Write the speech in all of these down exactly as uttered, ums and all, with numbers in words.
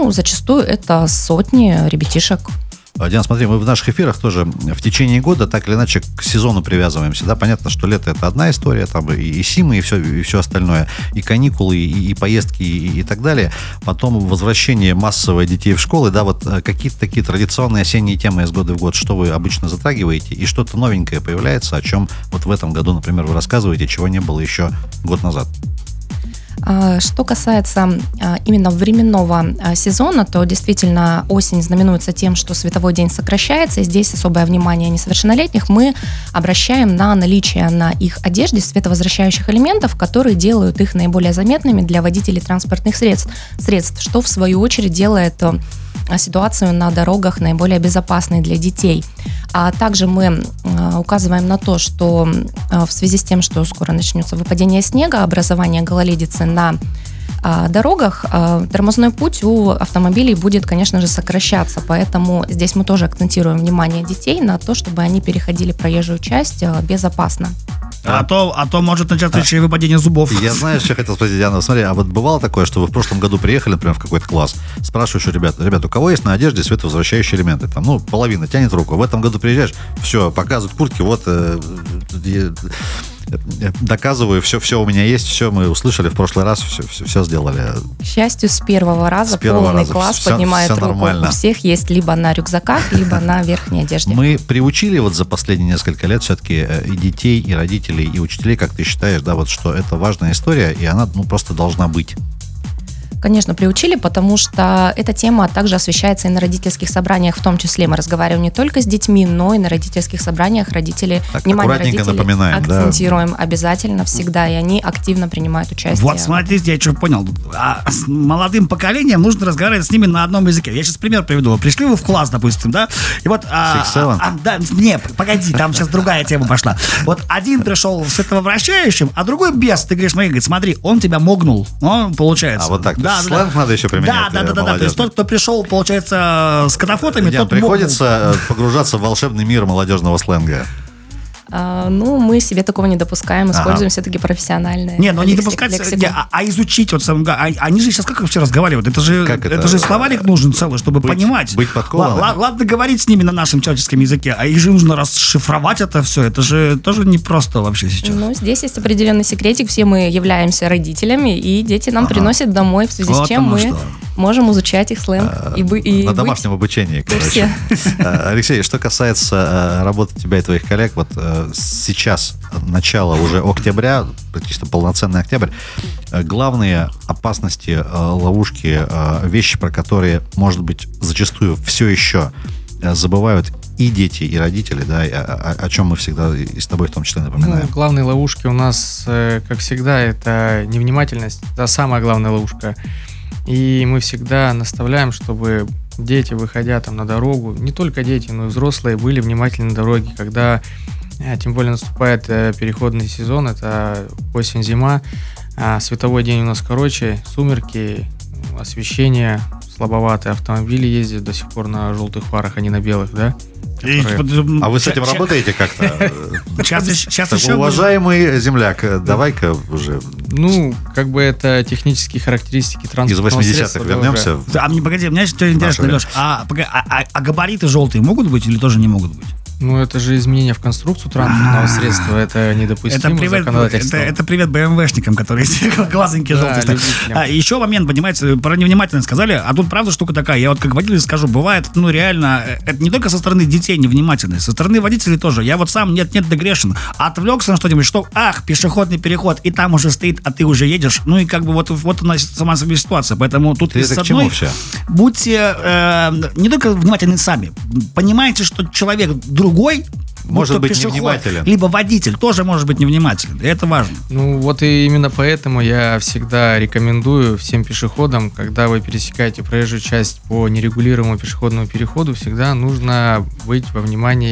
Ну, зачастую это сотни ребятишек. Диана, смотри, мы в наших эфирах тоже в течение года так или иначе к сезону привязываемся, да, понятно, что лето это одна история, там и, и зимы, и все, и все остальное, и каникулы, и, и поездки, и, и так далее, потом возвращение массовое детей в школы, да, вот какие-то такие традиционные осенние темы из года в год, что вы обычно затрагиваете, и что-то новенькое появляется, о чем вот в этом году, например, вы рассказываете, чего не было еще год назад. Что касается именно временного сезона, то действительно осень знаменуется тем, что световой день сокращается, и здесь особое внимание несовершеннолетних мы обращаем на наличие на их одежде световозвращающих элементов, которые делают их наиболее заметными для водителей транспортных средств, средств, что в свою очередь делает ситуацию на дорогах наиболее безопасной для детей. А также мы указываем на то, что в связи с тем, что скоро начнется выпадение снега, образование гололедицы на дорогах, тормозной путь у автомобилей будет, конечно же, сокращаться. Поэтому здесь мы тоже акцентируем внимание детей на то, чтобы они переходили проезжую часть безопасно. А, а, то, а то может начаться а, еще и выпадение зубов. Я знаю, что хотел спросить, Диана. Смотри, а вот бывало такое, что вы в прошлом году приехали, например, в какой-то класс, спрашиваешь у ребят, ребят, у кого есть на одежде световозвращающие элементы? Там, ну, половина тянет руку. В этом году приезжаешь, все, показывают куртки, вот, э, э, доказываю, все, все у меня есть, все мы услышали в прошлый раз, все, все, все сделали. К счастью, с первого раза с первого полный раза. класс все, поднимает все руку. Нормально. У всех есть либо на рюкзаках, либо на верхней одежде. Мы приучили вот за последние несколько лет все-таки и детей, и родителей, и учителей, как ты считаешь, да, вот что это важная история, и она, ну, просто должна быть. Конечно, приучили, потому что эта тема также освещается и на родительских собраниях, в том числе мы разговариваем не только с детьми, но и на родительских собраниях родители, так, внимание родителей напоминаем, акцентируем да. обязательно всегда, и они активно принимают участие. Вот смотрите, я что понял, а с молодым поколением нужно разговаривать с ними на одном языке. Я сейчас пример приведу. Пришли вы в класс, допустим, да, и вот... А, а, а, да, не, погоди, там сейчас другая тема пошла. Вот один пришел световообращающим, а другой без. Ты говоришь, смотри, смотри, он тебя могнул, он получается. А вот так, да, сленг да, надо еще применять. Да, да, да, да. То есть тот, кто пришел, получается, с катафотами, Диан, тот приходится мог... погружаться в волшебный мир молодежного сленга. А, ну, мы себе такого не допускаем, используем ага. все-таки профессиональное. Не, но не допускать, не, а, а изучить вот сам, а, они же сейчас как вообще разговаривают? Это же, это? Это же словарик нужен целый, чтобы быть, понимать. Быть подкованным. Ладно, ладно говорить с ними на нашем человеческом языке, а их же нужно расшифровать это все. Это же тоже непросто вообще сейчас. Ну, здесь есть определенный секретик. Все мы являемся родителями, и дети нам ага. приносят домой, в связи вот с чем мы что. можем изучать их сленг. А, и, и на домашнем обучении, короче. Алексей, что касается работы тебя и твоих коллег, вот сейчас, начало уже октября, практически полноценный октябрь, главные опасности, ловушки, вещи, про которые, может быть, зачастую все еще забывают и дети, и родители, да, о, о чем мы всегда и с тобой в том числе напоминаем. Ну, главные ловушки у нас, как всегда, это невнимательность, это самая главная ловушка. И мы всегда наставляем, чтобы дети, выходя там на дорогу, не только дети, но и взрослые, были внимательны на дороге, когда тем более наступает переходный сезон, это осень-зима, световой день у нас короче, сумерки, освещение слабоватое, автомобили ездят до сих пор на желтых фарах, а не на белых, да? Которые... А вы с этим Ща... работаете как-то? Сейчас, сейчас так, еще уважаемый будет... земляк, давай-ка уже. Ну, как бы это технические характеристики транспортного средства. Из восьмидесятых вернемся. Да, а мне погоди, у меня что интересно, Леш, а, а, а габариты желтые могут быть или тоже не могут быть? Ну, это же изменение в конструкцию транспортного средства, это недопустимо. Это привет, это, это привет бэ эм вэ-шникам, которые глазонькие да, желтые. А, еще момент, понимаете, про невнимательность сказали, а тут правда штука такая, я вот как водитель скажу, бывает, ну реально, это не только со стороны детей невнимательность, со стороны водителей тоже. Я вот сам нет-нет да грешен, отвлекся на что-нибудь, что, ах, пешеходный переход, и там уже стоит, а ты уже едешь, ну и как бы вот, вот она сама себе ситуация, поэтому тут ты с одной, будьте э, не только внимательны сами, понимаете, что человек другой, может быть пешеход, невнимателен. Либо водитель тоже может быть невнимателен. И это важно. Ну вот и именно поэтому я всегда рекомендую всем пешеходам, когда вы пересекаете проезжую часть по нерегулируемому пешеходному переходу, всегда нужно быть во внимании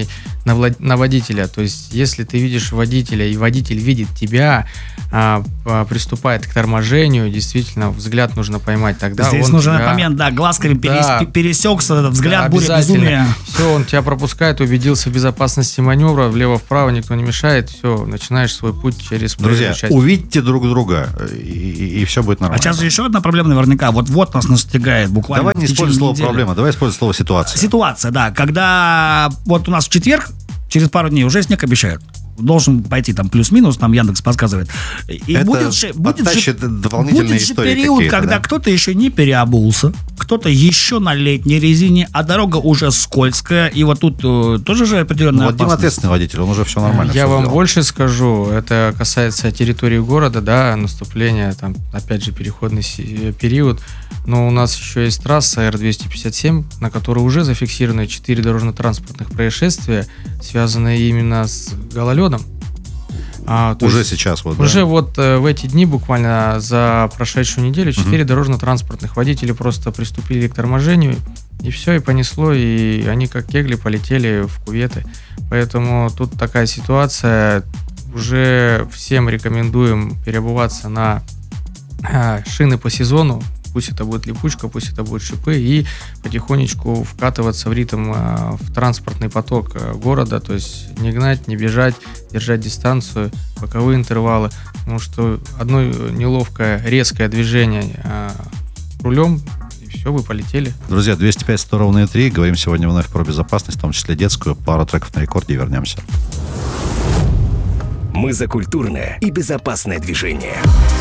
на, влад... на водителя. То есть, если ты видишь водителя, и водитель видит тебя, а, а, приступает к торможению, действительно, взгляд нужно поймать. Тогда Здесь он нужен тебя... момент, да, глазками да. перес... пересекся, взгляд, да, буря безумия. Все, он тебя пропускает, убедился в безопасности маневра, влево-вправо никто не мешает, все, начинаешь свой путь через Друзья, часть. увидьте друг друга, и, и, и все будет нормально. А сейчас же еще одна проблема наверняка. Вот-вот нас настигает буквально. Давай не используй слово проблема, давай используй слово ситуация. Ситуация, да. Когда вот у нас в четверг, через пару дней уже снег обещают. Должен пойти там плюс-минус, там Яндекс подсказывает. И это будет же, будет же, дополнительные будет же период, когда да? кто-то еще не переобулся, кто-то еще на летней резине, а дорога уже скользкая, и вот тут э, тоже же определенная ну, вот Дима опасность. ответственный водитель, он уже все нормально. Я все вам сделал. больше скажу, это касается территории города, да, наступления, там, опять же, переходный период, но у нас еще есть трасса Эр двести пятьдесят семь, на которой уже зафиксированы четыре дорожно-транспортных происшествия, связанные именно с гололедом. А, уже есть, сейчас вот. Уже да. вот э, в эти дни, буквально за прошедшую неделю, четыре uh-huh. дорожно-транспортных водителя просто приступили к торможению, и все, и понесло, и они как кегли полетели в кюветы. Поэтому тут такая ситуация. Уже всем рекомендуем переобуваться на э, шины по сезону. Пусть это будет липучка, пусть это будут шипы, и потихонечку вкатываться в ритм, в транспортный поток города, то есть не гнать, не бежать, держать дистанцию, боковые интервалы, потому что одно неловкое, резкое движение рулем, и все, вы полетели. Друзья, двести пять сто ровно три, говорим сегодня вновь про безопасность, в том числе детскую, пару треков на рекорде, и вернемся. Мы за культурное и безопасное движение.